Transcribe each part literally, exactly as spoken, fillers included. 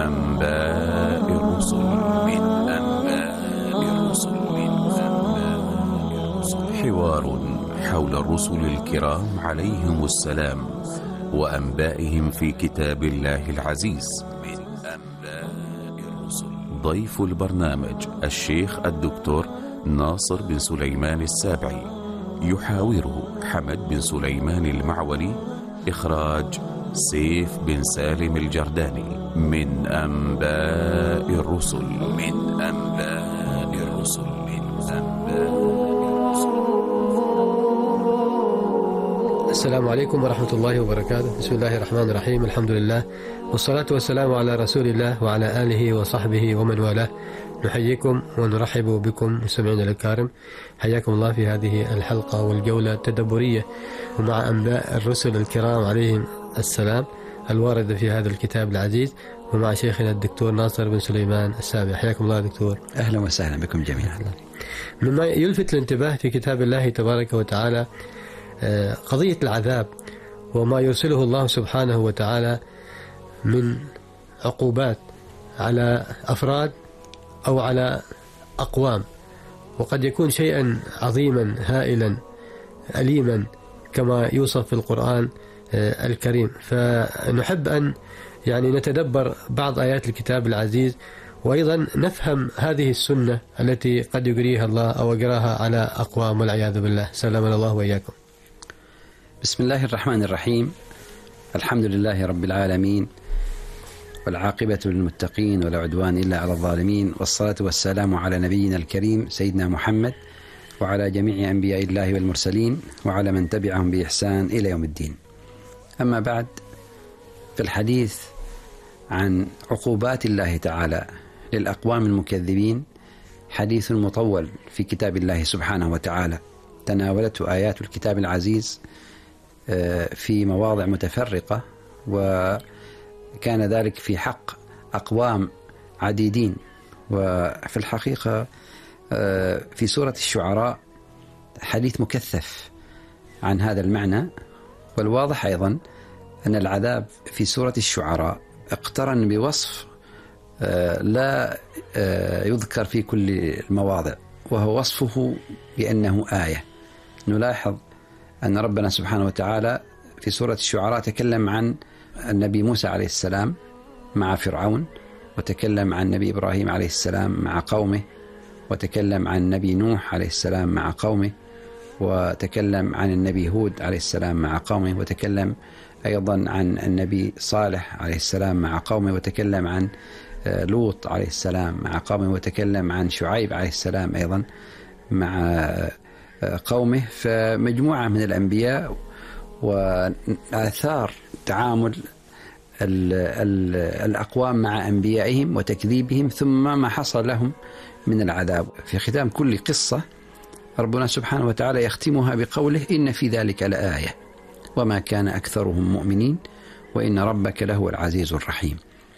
أنباء الرسل من أنباء الرسل من أنباء الرسل حوار حول الرسل الكرام عليهم السلام وأنبائهم في كتاب الله العزيز من أنباء الرسل. ضيف البرنامج الشيخ الدكتور ناصر بن سليمان السابعي، يحاوره حمد بن سليمان المعولي، إخراج سيف بن سالم الجرداني. من أنباء الرسل من أنباء الرسل من أنباء الرسل. السلام عليكم ورحمة الله وبركاته. بسم الله الرحمن الرحيم. الحمد لله والصلاة والسلام على رسول الله وعلى آله وصحبه ومن والاه. نحييكم ونرحب بكم مستمعينا الكرام، حياكم الله في هذه الحلقة والجولة التدبرية ومع أنباء الرسل الكرام عليهم السلام الواردة في هذا الكتاب العزيز، ومع شيخنا الدكتور ناصر بن سليمان السابع. حياكم الله دكتور. أهلا وسهلا بكم جميعا. مما يلفت الانتباه في كتاب الله تبارك وتعالى قضية العذاب وما يرسله الله سبحانه وتعالى من عقوبات على أفراد أو على أقوام، وقد يكون شيئا عظيما هائلا أليما كما يوصف في القرآن الكريم. فنحب أن يعني نتدبر بعض آيات الكتاب العزيز، وأيضا نفهم هذه السنة التي قد يجريها الله أو يجراها على أقوام والعياذ بالله. سلامنا الله وإياكم. بسم الله الرحمن الرحيم. الحمد لله رب العالمين، والعاقبة للمتقين ولا عدوان إلا على الظالمين، والصلاة والسلام على نبينا الكريم سيدنا محمد وعلى جميع أنبياء الله والمرسلين وعلى من تبعهم بإحسان إلى يوم الدين. أما بعد، في الحديث عن عقوبات الله تعالى للأقوام المكذبين حديث مطول في كتاب الله سبحانه وتعالى، تناولته آيات الكتاب العزيز في مواضع متفرقة، وكان ذلك في حق أقوام عديدين. وفي الحقيقة في سورة الشعراء حديث مكثف عن هذا المعنى. والواضح أيضا أن العذاب في سورة الشعراء اقترن بوصف لا يذكر في كل المواضع، وهو وصفه بأنه آية. نلاحظ أن ربنا سبحانه وتعالى في سورة الشعراء تكلم عن النبي موسى عليه السلام مع فرعون، وتكلم عن النبي إبراهيم عليه السلام مع قومه، وتكلم عن النبي نوح عليه السلام مع قومه، وتكلم عن النبي هود عليه السلام مع قومه، وتكلم أيضا عن النبي صالح عليه السلام مع قومه، وتكلم عن لوط عليه السلام مع قومه، وتكلم عن شعيب عليه السلام أيضا مع قومه. فمجموعة من الأنبياء وآثار تعامل ال ال الأقوام مع أنبيائهم وتكذيبهم، ثم ما حصل لهم من العذاب. في ختام كل قصة ربنا سبحانه وتعالى يختمها بقوله: إن في ذلك لآية وما كان أكثرهم مؤمنين وإن ربك لهو العزيز الرحيم.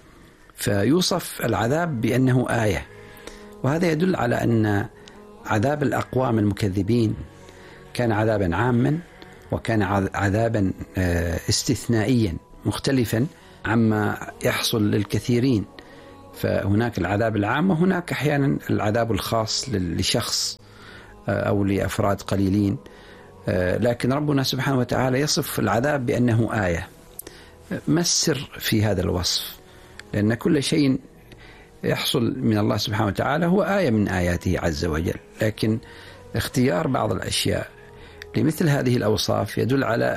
فيوصف العذاب بأنه آية، وهذا يدل على أن عذاب الأقوام المكذبين كان عذابا عاما، وكان عذابا استثنائيا مختلفا عما يحصل للكثيرين. فهناك العذاب العام، وهناك أحيانا العذاب الخاص لشخص أو لأفراد قليلين. لكن ربنا سبحانه وتعالى يصف العذاب بأنه آية. ما السر في هذا الوصف؟ لأن كل شيء يحصل من الله سبحانه وتعالى هو آية من آياته عز وجل، لكن اختيار بعض الأشياء لمثل هذه الأوصاف يدل على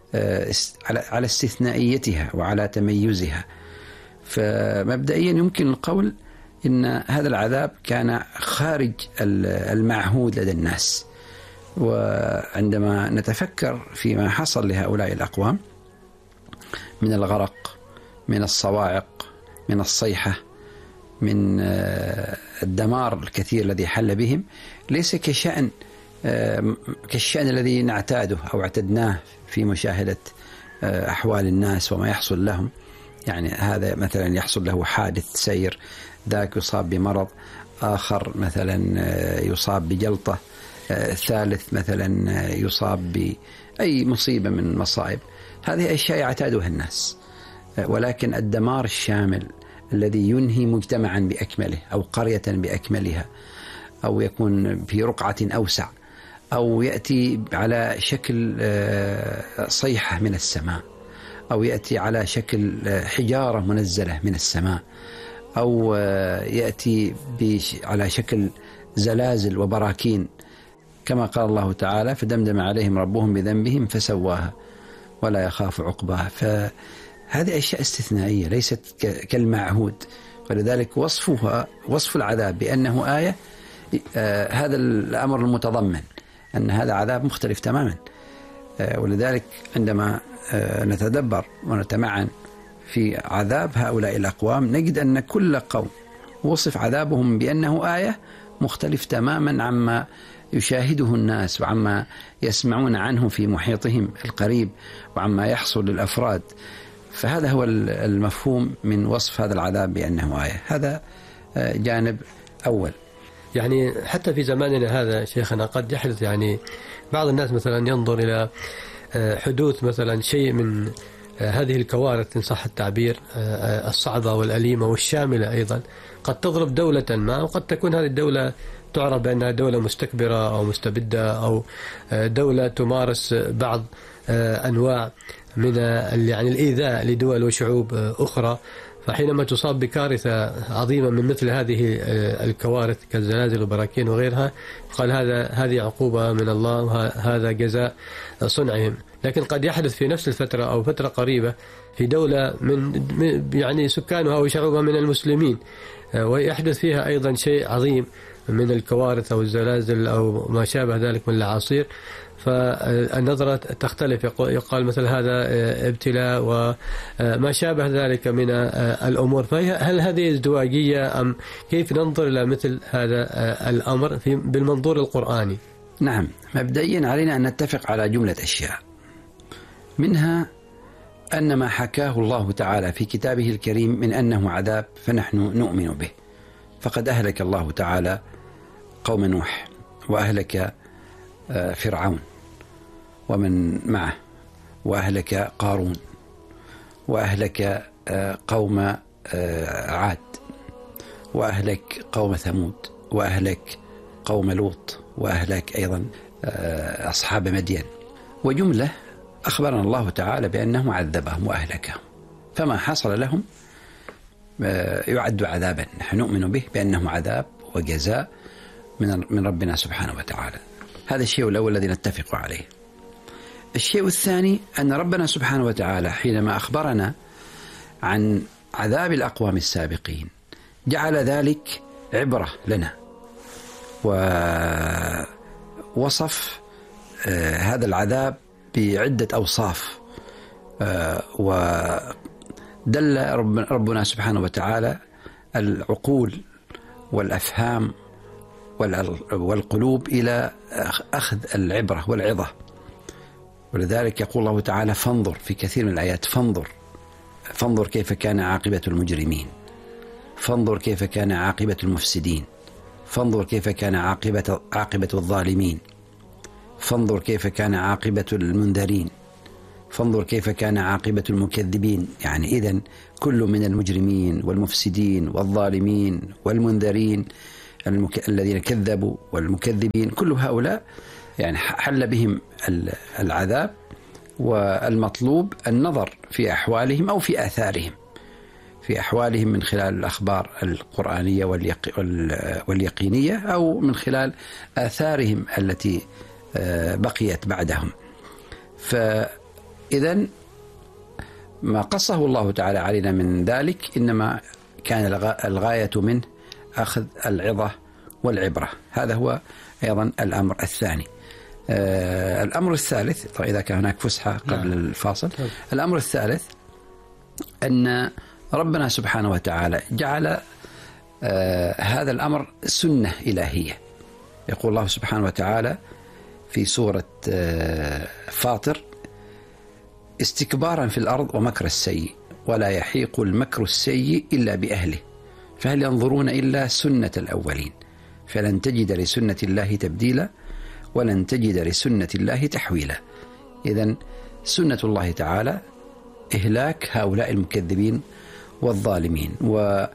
على استثنائيتها وعلى تميزها. فمبدئيا يمكن القول إن هذا العذاب كان خارج المعهود لدى الناس. وعندما نتفكر فيما حصل لهؤلاء الأقوام من الغرق، من الصواعق، من الصيحة، من الدمار الكثير الذي حل بهم، ليس كشأن كالشأن الذي نعتاده أو اعتدناه في مشاهدة أحوال الناس وما يحصل لهم. يعني هذا مثلا يحصل له حادث سير، ذاك يصاب بمرض، آخر مثلا يصاب بجلطة، ثالث مثلا يصاب بأي مصيبة من المصائب. هذه أشياء يعتادها الناس، ولكن الدمار الشامل الذي ينهي مجتمعا بأكمله أو قرية بأكملها، أو يكون في رقعة أوسع، أو يأتي على شكل صيحة من السماء، أو يأتي على شكل حجارة منزلة من السماء، أو يأتي على شكل زلازل وبراكين، كما قال الله تعالى: فدمدم عليهم ربهم بذنبهم فسواها ولا يخاف عقباها. فهذه أشياء استثنائية ليست كالمعهود، ولذلك وصفها وصف العذاب بأنه آية آه هذا الأمر المتضمن أن هذا عذاب مختلف تماما. آه ولذلك عندما آه نتدبر ونتمعن في عذاب هؤلاء الأقوام نجد أن كل قوم وصف عذابهم بأنه آية مختلف تماما عما يشاهده الناس وعما يسمعون عنه في محيطهم القريب وعما يحصل للأفراد. فهذا هو المفهوم من وصف هذا العذاب بأنه آية. هذا جانب أول. يعني حتى في زماننا هذا شيخنا قد يحدث يعني بعض الناس مثلا ينظر إلى حدوث مثلا شيء من هذه الكوارث إن صح التعبير الصعبة والأليمة والشاملة أيضا، قد تضرب دولة ما، وقد تكون هذه الدولة تعرف بأنها دولة مستكبرة أو مستبدة أو دولة تمارس بعض أنواع من يعني الإيذاء لدول وشعوب أخرى. فحينما تصاب بكارثة عظيمة من مثل هذه الكوارث كالزلازل والبراكين وغيرها، قال هذا هذه عقوبة من الله وهذا جزاء صنعهم. لكن قد يحدث في نفس الفترة أو فترة قريبة في دولة من يعني سكانها وشعوبها من المسلمين، ويحدث فيها أيضا شيء عظيم من الكوارث أو الزلازل أو ما شابه ذلك من الأعاصير، فالنظرة تختلف. يقال مثلا هذا ابتلاء وما شابه ذلك من الأمور. فهل هذه ازدواجية أم كيف ننظر إلى مثل هذا الأمر في بالمنظور القرآني؟ نعم، مبدئيا علينا أن نتفق على جملة أشياء، منها أن ما حكاه الله تعالى في كتابه الكريم من أنه عذاب فنحن نؤمن به. فقد أهلك الله تعالى قوم نوح، وأهلك فرعون ومن معه، وأهلك قارون، وأهلك قوم عاد، وأهلك قوم ثمود، وأهلك قوم لوط، وأهلك أيضا أصحاب مدين. وجملة أخبرنا الله تعالى بأنه عذبهم وأهلكهم، فما حصل لهم يعد عذابا، نحن نؤمن به بأنه عذاب وجزاء من من ربنا سبحانه وتعالى. هذا الشيء الأول الذي نتفق عليه. الشيء الثاني أن ربنا سبحانه وتعالى حينما أخبرنا عن عذاب الأقوام السابقين جعل ذلك عبرة لنا، ووصف هذا العذاب بعدة أوصاف، ودل ربنا سبحانه وتعالى العقول والأفهام والقلوب إلى أخذ العبرة والعظة. ولذلك يقول الله تعالى: فانظر، في كثير من الآيات فانظر فانظر كيف كان عاقبة المجرمين، فانظر كيف كان عاقبة المفسدين، فانظر كيف كان عاقبة عاقبة الظالمين، فانظر كيف كان عاقبة المنذرين، فانظر كيف كان عاقبة المكذبين. يعني إذن كل من المجرمين والمفسدين والظالمين والمنذرين المك... الذين كذبوا والمكذبين، كل هؤلاء يعني حل بهم العذاب، والمطلوب النظر في أحوالهم أو في آثارهم، في أحوالهم من خلال الأخبار القرآنية واليق... واليقينية، أو من خلال آثارهم التي بقيت بعدهم. فإذن ما قصه الله تعالى علينا من ذلك إنما كان الغاية منه أخذ العظة والعبرة. هذا هو أيضا الأمر الثاني. آه الأمر الثالث، طيب إذا كان هناك فسحة قبل نعم. الفاصل. طيب. الأمر الثالث أن ربنا سبحانه وتعالى جعل آه هذا الأمر سنة إلهية. يقول الله سبحانه وتعالى في سورة آه فاطر: استكبارا في الأرض ومكر السيء ولا يحيق المكر السيء إلا بأهله فهل ينظرون إلا سنة الأولين فلن تجد لسنة الله تبديلا ولن تجد لسنة الله تحويلا. إذن سنة الله تعالى إهلاك هؤلاء المكذبين والظالمين. وهذه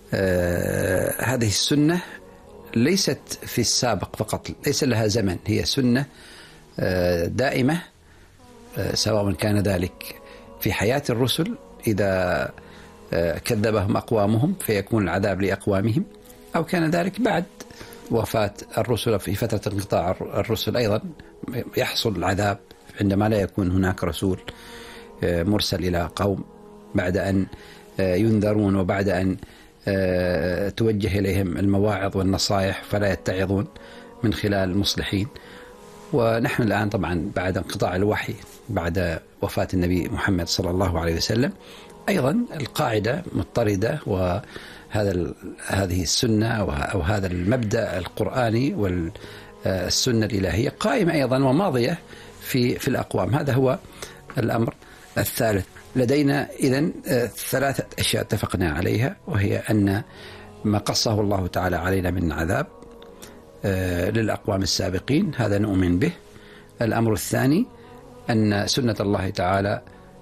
السنة ليست في السابق فقط، ليس لها زمن، هي سنة دائمة، سواء كان ذلك في حياة الرسل إذا كذبهم أقوامهم فيكون العذاب لأقوامهم، أو كان ذلك بعد وفاة الرسل في فترة انقطاع الرسل أيضا يحصل العذاب عندما لا يكون هناك رسول مرسل إلى قوم بعد أن ينذرون وبعد أن توجه إليهم المواعظ والنصائح فلا يتعظون من خلال المصلحين. ونحن الآن طبعا بعد انقطاع الوحي بعد وفاة النبي محمد صلى الله عليه وسلم أيضا القاعدة مضطردة، وهذا هذه السنة أو هذا المبدأ القرآني والسنة الإلهية قائمة أيضا وماضية في في الأقوام. هذا هو الأمر الثالث. لدينا إذن ثلاثة أشياء اتفقنا عليها، وهي أن ما قصه الله تعالى علينا من عذاب للأقوام السابقين هذا نؤمن به. الأمر الثاني أن سنة الله تعالى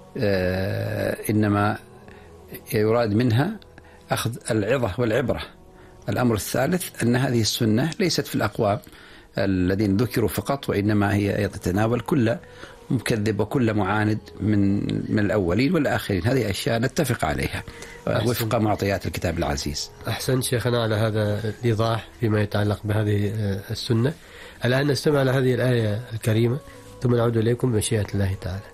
إنما يراد منها أخذ العظة والعبرة. الأمر الثالث أن هذه السنة ليست في الأقوام الذين ذكروا فقط، وإنما هي تتناول كل مكذب وكل معاند من من الأولين والآخرين. هذه أشياء نتفق عليها وفق معطيات الكتاب العزيز. أحسن شيخنا على هذا الإيضاح فيما يتعلق بهذه السنة. الآن نستمع إلى هذه الآية الكريمة ثم نعود إليكم بمشيئة الله تعالى.